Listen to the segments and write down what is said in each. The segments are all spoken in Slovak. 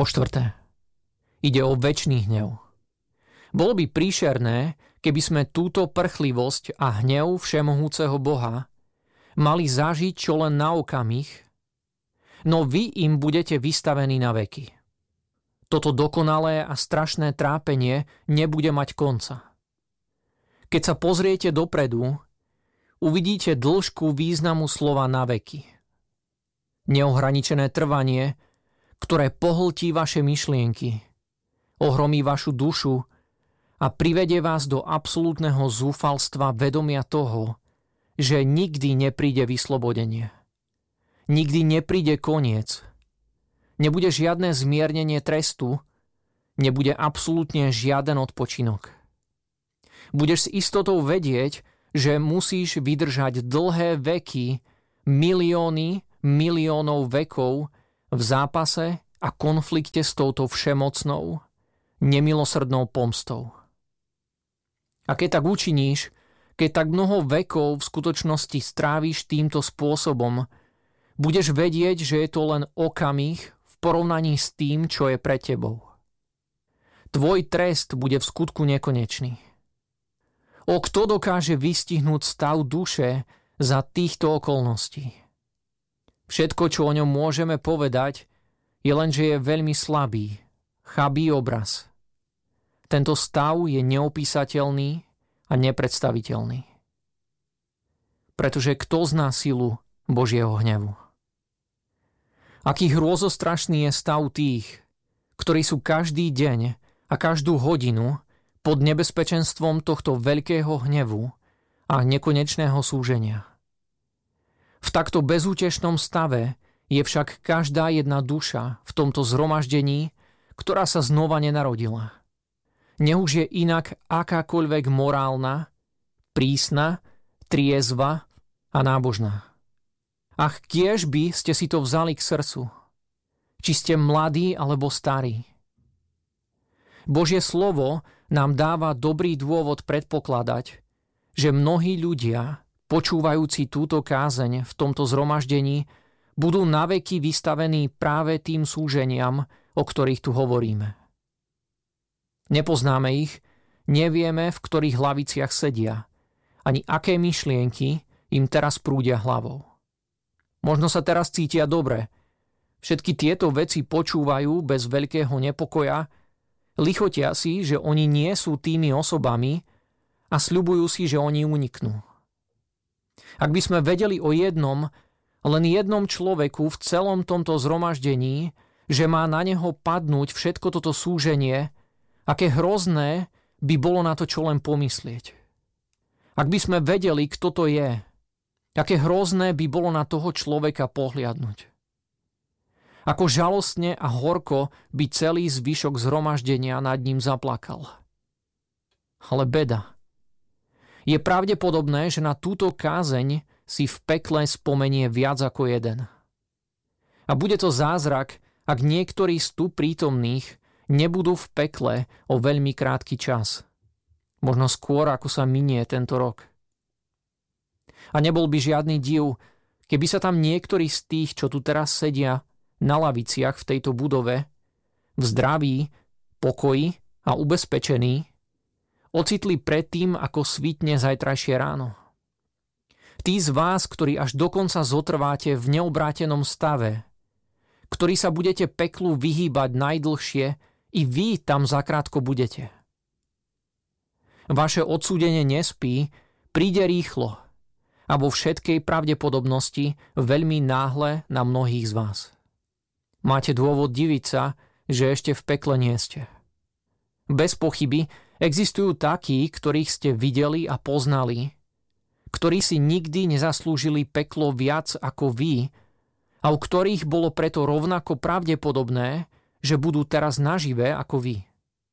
Po štvrté, ide o večný hnev. Bolo by príšerné, keby sme túto prchlivosť a hnev všemohúceho Boha mali zažiť čo len na okamih, no vy im budete vystavení na veky. Toto dokonalé a strašné trápenie nebude mať konca. Keď sa pozriete dopredu, uvidíte dĺžku významu slova na veky. Neohraničené trvanie, ktoré pohltí vaše myšlienky, ohromí vašu dušu a privedie vás do absolútneho zúfalstva vedomia toho, že nikdy nepríde vyslobodenie. Nikdy nepríde koniec. Nebude žiadne zmiernenie trestu, nebude absolútne žiaden odpočinok. Budeš s istotou vedieť, že musíš vydržať dlhé veky, miliónov vekov v zápase a konflikte s touto všemocnou, nemilosrdnou pomstou. A keď tak učiníš, keď tak mnoho vekov v skutočnosti stráviš týmto spôsobom, budeš vedieť, že je to len okamih v porovnaní s tým, čo je pred tebou. Tvoj trest bude v skutku nekonečný. Kto dokáže vystihnúť stav duše za týchto okolností? Všetko, čo o ňom môžeme povedať, je len, že je veľmi slabý, chabý obraz. Tento stav je neopísateľný a nepredstaviteľný. Pretože kto zná silu Božieho hnevu? Aký hrôzostrašný je stav tých, ktorí sú každý deň a každú hodinu pod nebezpečenstvom tohto veľkého hnevu a nekonečného súženia. V takto bezútešnom stave je však každá jedna duša v tomto zhromaždení, ktorá sa znova nenarodila. Nech už je inak akákoľvek morálna, prísna, triezva a nábožná. Ach, kiež by ste si to vzali k srdcu, či ste mladí alebo starí. Božie slovo nám dáva dobrý dôvod predpokladať, že mnohí ľudia, počúvajúci túto kázeň v tomto zhromaždení, budú naveky vystavení práve tým súženiam, o ktorých tu hovoríme. Nepoznáme ich, nevieme, v ktorých hlaviciach sedia, ani aké myšlienky im teraz prúdia hlavou. Možno sa teraz cítia dobre. Všetky tieto veci počúvajú bez veľkého nepokoja, lichotia si, že oni nie sú tými osobami a sľubujú si, že oni uniknú. Ak by sme vedeli o len jednom človeku v celom tomto zhromaždení, že má na neho padnúť všetko toto súženie, aké hrozné by bolo na to čo len pomyslieť. Ak by sme vedeli, kto to je, aké hrozné by bolo na toho človeka pohliadnuť. Ako žalostne a horko by celý zvyšok zhromaždenia nad ním zaplakal. Ale beda. Je pravdepodobné, že na túto kázeň si v pekle spomenie viac ako jeden. A bude to zázrak, ak niektorí z tu prítomných nebudú v pekle o veľmi krátky čas. Možno skôr, ako sa minie tento rok. A nebol by žiadny div, keby sa tam niektorí z tých, čo tu teraz sedia na laviciach v tejto budove, v zdraví, pokoji a ubezpečení, ocitli predtým, ako svitne zajtrajšie ráno. Tí z vás, ktorí až dokonca zotrváte v neobrátenom stave, ktorí sa budete peklu vyhýbať najdlhšie, i vy tam zakrátko budete. Vaše odsúdenie nespí, príde rýchlo a vo všetkej pravdepodobnosti veľmi náhle na mnohých z vás. Máte dôvod diviť sa, že ešte v pekle nie ste. Bez pochyby existujú takí, ktorých ste videli a poznali, ktorí si nikdy nezaslúžili peklo viac ako vy a u ktorých bolo preto rovnako pravdepodobné, že budú teraz nažive ako vy.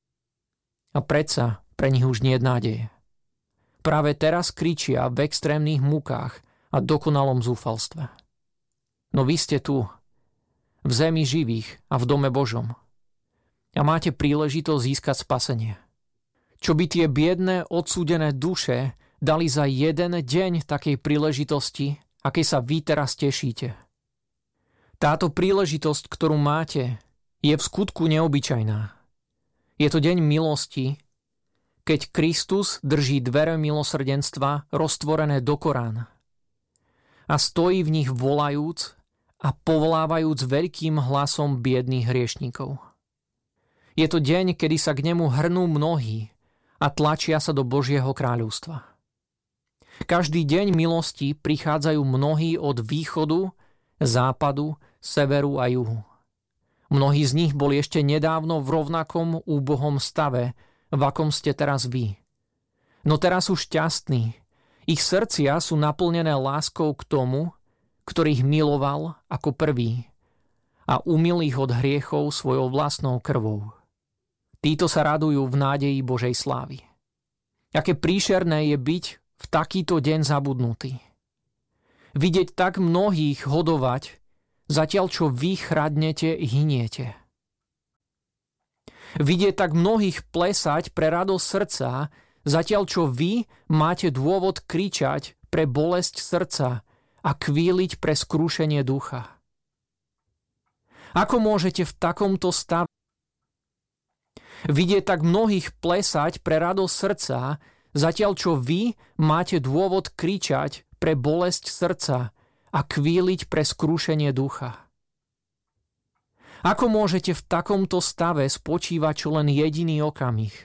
A predsa pre nich už nie je nádeje. Práve teraz kričia v extrémnych múkách a dokonalom zúfalstve. No vy ste tu, v zemi živých a v dome Božom. A máte príležitosť získať spasenie. Čo by tie biedné odsúdené duše dali za jeden deň takej príležitosti, akej sa vy teraz tešíte. Táto príležitosť, ktorú máte, je v skutku neobyčajná. Je to deň milosti, keď Kristus drží dvere milosrdenstva roztvorené do Korána a stojí v nich volajúc a povolávajúc veľkým hlasom biedných hriešnikov. Je to deň, kedy sa k nemu hrnú mnohí a tlačia sa do Božieho kráľovstva. Každý deň milosti prichádzajú mnohí od východu, západu, severu a juhu. Mnohí z nich boli ešte nedávno v rovnakom úbohom stave, v akom ste teraz vy. No teraz sú šťastní. Ich srdcia sú naplnené láskou k tomu, ktorých miloval ako prvý a umyl ich od hriechov svojou vlastnou krvou. Títo sa radujú v nádeji Božej slávy. Aké príšerné je byť v takýto deň zabudnutý. Vidieť tak mnohých hodovať, zatiaľ čo vy chradnete, hyniete. Vidieť tak mnohých plesať pre radosť srdca, zatiaľ čo vy máte dôvod kričať pre bolesť srdca a kvíliť pre skrúšenie ducha. Ako môžete v takomto stave vidieť tak mnohých plesať pre radosť srdca, zatiaľ čo vy máte dôvod kričať pre bolesť srdca a kvíliť pre skrúšenie ducha? Ako môžete v takomto stave spočívať čo len jediný okamih?